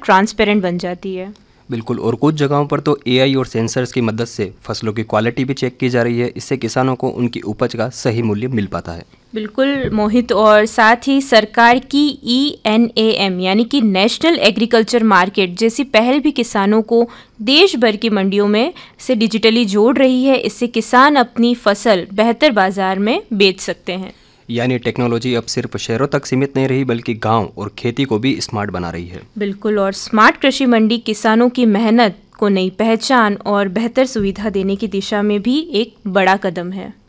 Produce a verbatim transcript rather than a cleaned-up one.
Transparent बन जाती है। बिल्कुल, और कुछ जगहों पर तो एआई और सेंसर्स की मदद से फसलों की क्वालिटी भी चेक की जा रही है। इससे किसानों को उनकी उपज का सही मूल्य मिल पाता है। बिल्कुल मोहित, और साथ ही सरकार की ई एन ए एम यानी कि नेशनल एग्रीकल्चर मार्केट जैसी पहल भी किसानों को देश भर की मंडियों में से डिजिटली जोड़ रही है। इससे किसान अपनी फसल बेहतर बाजार में बेच सकते हैं। यानी टेक्नोलॉजी अब सिर्फ शहरों तक सीमित नहीं रही, बल्कि गांव और खेती को भी स्मार्ट बना रही है। बिल्कुल, और स्मार्ट कृषि मंडी किसानों की मेहनत को नई पहचान और बेहतर सुविधा देने की दिशा में भी एक बड़ा कदम है।